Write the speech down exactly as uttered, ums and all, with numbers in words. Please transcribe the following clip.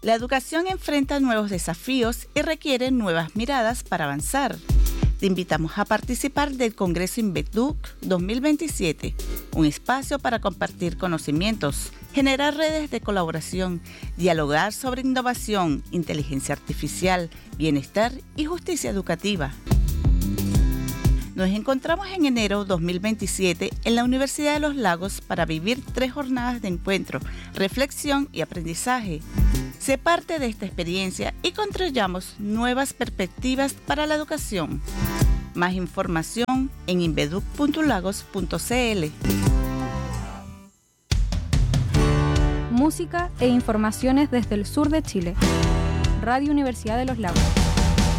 La educación enfrenta nuevos desafíos y requiere nuevas miradas para avanzar. Te invitamos a participar del Congreso INVEDUC dos mil veintisiete, un espacio para compartir conocimientos, generar redes de colaboración, dialogar sobre innovación, inteligencia artificial, bienestar y justicia educativa. Nos encontramos en enero dos mil veintisiete en la Universidad de los Lagos para vivir tres jornadas de encuentro, reflexión y aprendizaje. Sé parte de esta experiencia y construyamos nuevas perspectivas para la educación. Más información en inveduc punto lagos punto c l. Música e informaciones desde el sur de Chile. Radio Universidad de los Lagos.